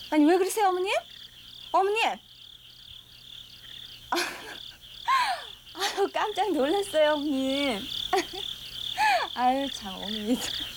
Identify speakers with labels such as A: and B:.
A: 아니 왜 그러세요 어머님? 어머님! 아유 깜짝 놀랐어요 어머님. 아유 참 어머니.